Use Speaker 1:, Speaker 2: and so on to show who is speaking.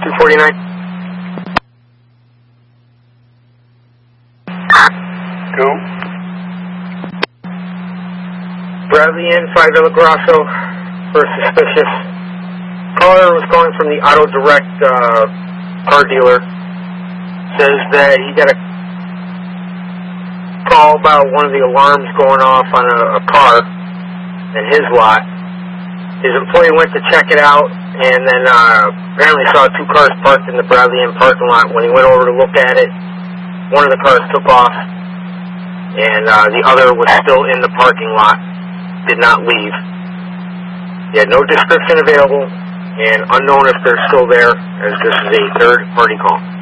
Speaker 1: 249.
Speaker 2: Two.
Speaker 1: Bradley Inn, 5 Villa Grosso, for suspicious. Caller was calling from the Auto Direct car dealer. Says that he got a call about one of the alarms going off on a car in his lot. His employee went to check it out and then apparently saw 2 cars parked in the Bradley Inn parking lot. When he went over to look at it, one of the cars took off and the other was still in the parking lot, did not leave. He had no description available and unknown if they're still there, as this is a third-party call.